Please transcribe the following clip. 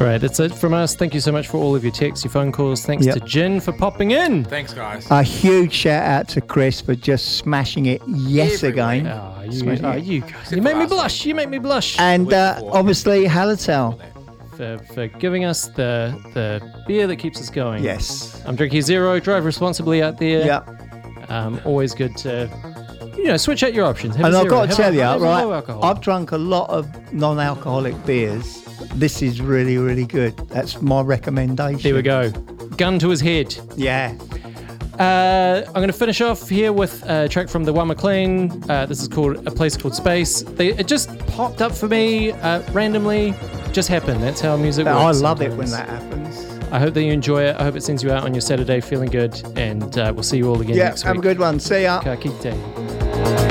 Right, that's it from us. Thank you so much for all of your texts, your phone calls. Thanks to Jin for popping in. Thanks, guys. A huge shout out to Chris for just smashing it again. Oh, you guys. You make me blush. You make me blush. And obviously, Hallertau. For giving us the beer that keeps us going. Yes. I'm drinking zero. Drive responsibly out there. Yeah. Always good to, switch out your options. And I've got to tell you, right, I've drunk a lot of non-alcoholic beers. This is really, really good. That's my recommendation. There we go. Gun to his head. Yeah. I'm going to finish off here with a track from the One McLean. This is called A Place Called Space. It just popped up for me randomly. Just happened. That's how music works. I love sometimes. it when that happens. I hope that you enjoy it. I hope it sends you out on your Saturday feeling good. And we'll see you all again next week. Yeah, have a good one. See ya. Ka kite.